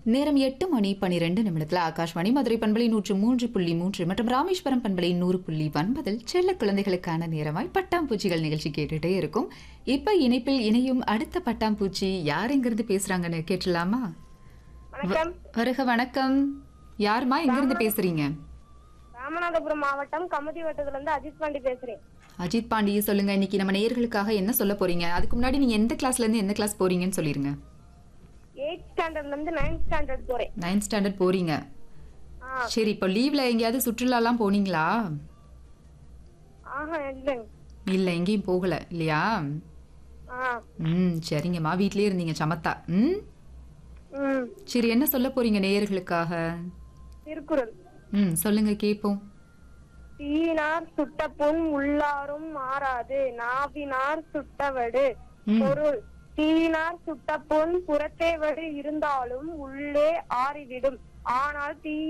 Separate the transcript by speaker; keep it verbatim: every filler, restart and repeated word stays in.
Speaker 1: நேரம் எட்டு மணி பனிரெண்டு நிமிடத்தில் ஆகாஷ்வாணி மதுரை பண்பலை நூற்று மூன்று புள்ளி மூன்று மற்றும் ராமேஸ்வரம் பண்பலை நூறு புள்ளி ஒன்பதில் செல்ல குழந்தைகளுக்கான நேரமாய் பட்டாம்பூச்சிகள் நிகழ்ச்சி கேட்டுட்டே இருக்கும். இப்ப இணைப்பில் இணையும் அடுத்த பட்டாம்பூச்சி யார் எங்கிருந்து பேசுறாங்கன்னு கேட்டலாமா?
Speaker 2: வணக்கம்.
Speaker 1: வருக வணக்கம். யாருமா எங்கிருந்து பேசுறீங்க?
Speaker 2: ராமநாதபுரம் மாவட்டம் கமுதி வட்டத்துல இருந்து அஜித் பாண்டி பேசுறேன்.
Speaker 1: அஜித் பாண்டி, சொல்லுங்க இன்னைக்கு நம்ம நேயர்களுக்காக என்ன சொல்ல போறீங்க? அதுக்கு முன்னாடி நீங்க எந்த கிளாஸ்ல இருந்து எந்த கிளாஸ் போறீங்கன்னு சொல்லிருங்க.
Speaker 2: எயிட் ஸ்டாண்டர்ட்ல இருந்து நைன்த் ஸ்டாண்டர்ட் போறேன்.
Speaker 1: நைன்த் ஸ்டாண்டர்ட் போறீங்க. சரி, இப்போ லீவ்ல எங்கேயாவது சுற்றுலாலாம் போனீங்களா?
Speaker 2: ஆஹா, இல்லைங்க.
Speaker 1: இல்ல, எங்கேயும் போகல இல்லையா? ம் சரிங்கம்மா, வீட்லயே இருந்தீங்க சமத்தா. ம்
Speaker 2: ம்
Speaker 1: சரி, என்ன சொல்ல போறீங்க நேயர்களுக்காக?
Speaker 2: திருக்குறள்.
Speaker 1: ம் சொல்லுங்க கேப்போம்.
Speaker 2: தீயினார் சுட்ட புண் உள்ளாரும் மாறாது, நாவினார் சுட்டவடு. பொருள்: தீயினார் சுட்ட புண் புறத்தே வடு இருந்தாலும் உள்ளே ஆறிவிடும், ஆனால் தீ